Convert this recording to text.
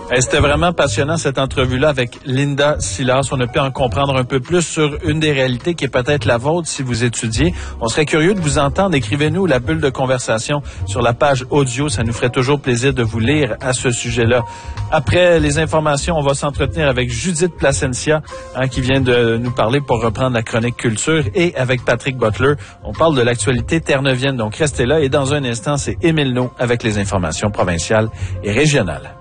C'était vraiment passionnant cette entrevue-là avec Linda Silas. On a pu en comprendre un peu plus sur une des réalités qui est peut-être la vôtre si vous étudiez. On serait curieux de vous entendre. Écrivez-nous la bulle de conversation sur la page audio. Ça nous ferait toujours plaisir de vous lire à ce sujet-là. Après les informations, on va s'entretenir avec Judith Placencia qui vient de nous parler pour reprendre la chronique culture, et avec Patrick Butler. On parle de l'actualité terre-neuvienne. Donc restez là, et dans un instant, c'est Émile No avec les informations provinciales et régionales.